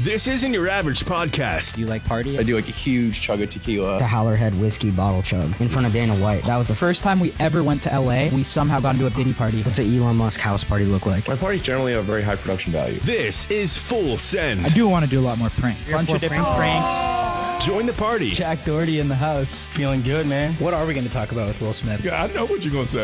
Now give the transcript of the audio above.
This isn't your average podcast. Do you like party? I do like a huge chug of tequila. The Howlerhead whiskey bottle chug in front of Dana White. That was the First time we ever went to LA, we somehow got into a Diddy party. What's an Elon Musk house party look like? My parties generally have very high production value. This is Full Send. I do want to do a lot more pranks. Bunch of different pranks. Join the party. Jack Doherty in the house. Feeling good, man. What are we going to talk about with Will Smith? I know what you're going to say.